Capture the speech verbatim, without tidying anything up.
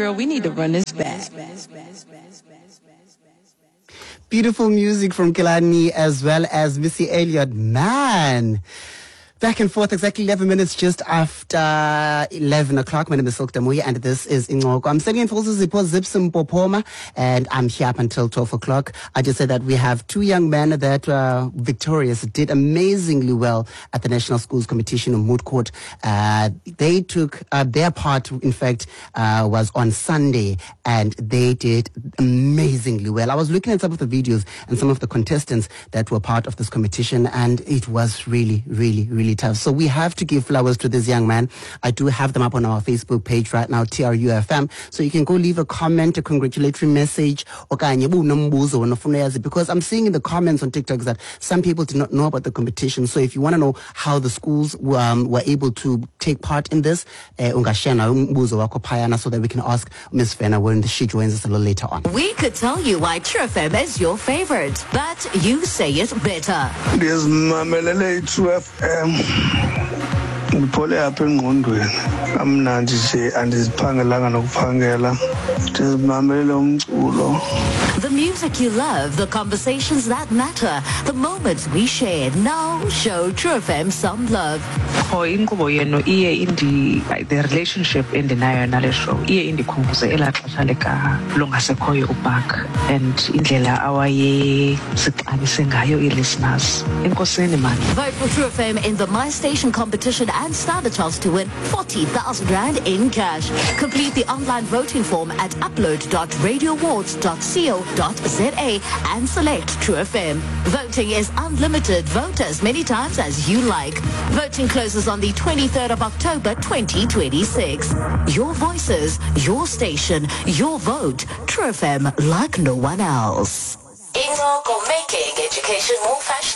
girl, we need to run this back. Beautiful music from Kelani as well as Missy Elliott. Man, back and forth, exactly eleven minutes just after eleven o'clock. My name is Silk Damoya and this is Ingoko. I'm sending in for Zipo Zipsim Popoma and I'm here up until twelve o'clock. I just said that we have two young men that uh, victorious, did amazingly well at the National Schools Competition in Moot Court. Uh, they took, uh, their part, in fact, uh, was on Sunday and they did amazingly well. I was looking at some of the videos and some of the contestants that were part of this competition and it was really, really, really tough. So we have to give flowers to this young man. I do have them up on our Facebook page right now, T R U F M. So you can go leave a comment, a congratulatory message, because I'm seeing in the comments on TikTok that some people did not know about the competition. So if you want to know how the schools um, were able to take part in this, uh, so that we can ask Miss Fena when she joins us a little later on. We could tell you why True F M is your favorite, but you say it better. There's Mamelele True F M. Ngipole apha engqondweni kamnandi nje andiziphangelanga nokuphangela ndizimamele umculo. The music you love, the conversations that matter, the moments we shared. Now show True F M some love. Oh, inkqubo yenu iye indi the relationship endinayo nale show iye indikhumbuze elaa xesha lika longasekhoyo uBark and indlela awaye sixabise ngayo i-listeners. Enkosini man. Vote for True F M in the My Station competition and stand a chance to win forty thousand rand in cash. Complete the online voting form at upload dot radio awards dot co dot za and select True F M. Voting is unlimited. Vote as many times as you like. Voting closes on the twenty-third of October twenty twenty-six. Your voices, your station, your vote. True F M like no one else. Ingoko, making education more fashionable.